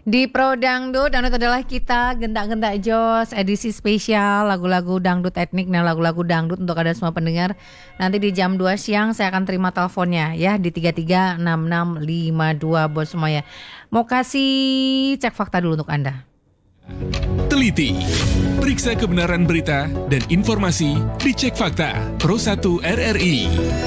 Di Pro Dangdut adalah kita gendak-gendak Jos edisi spesial lagu-lagu dangdut etnik dan lagu-lagu dangdut untuk ada semua pendengar. Nanti di jam 2 siang saya akan terima teleponnya ya di 336652 buat semuanya. Mau kasih cek fakta dulu untuk Anda. Teliti, periksa kebenaran berita dan informasi di Cek Fakta Pro 1 RRI.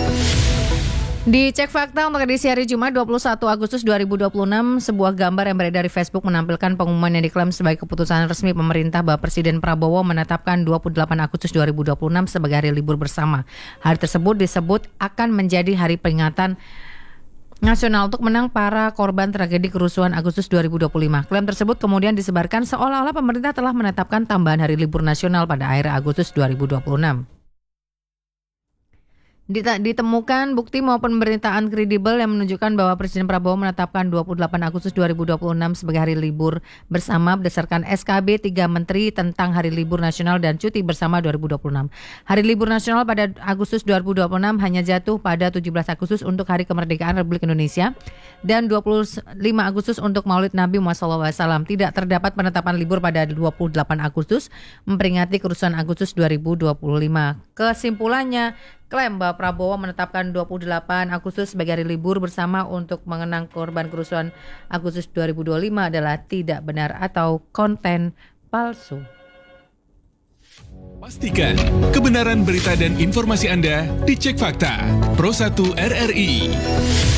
Di Cek Fakta untuk edisi hari Jumat 21 Agustus 2026, sebuah gambar yang beredar di Facebook menampilkan pengumuman yang diklaim sebagai keputusan resmi pemerintah bahwa Presiden Prabowo menetapkan 28 Agustus 2026 sebagai hari libur bersama. Hari tersebut disebut akan menjadi hari peringatan nasional untuk menang para korban tragedi kerusuhan Agustus 2025. Klaim tersebut kemudian disebarkan seolah-olah pemerintah telah menetapkan tambahan hari libur nasional pada akhir Agustus 2026. Ditemukan bukti maupun pemberitaan kredibel yang menunjukkan bahwa Presiden Prabowo menetapkan 28 Agustus 2026 sebagai hari libur bersama berdasarkan SKB 3 Menteri tentang Hari Libur Nasional dan Cuti Bersama 2026. Hari libur nasional pada Agustus 2026 hanya jatuh pada 17 Agustus untuk Hari Kemerdekaan Republik Indonesia dan 25 Agustus untuk Maulid Nabi Muhammad SAW. Tidak terdapat penetapan libur pada 28 Agustus memperingati kerusuhan Agustus 2025. Kesimpulannya, klaim bahwa Prabowo menetapkan 28 Agustus sebagai hari libur bersama untuk mengenang korban kerusuhan Agustus 2025 adalah tidak benar atau konten palsu. Pastikan kebenaran berita dan informasi Anda di Cek Fakta Pro 1 RRI.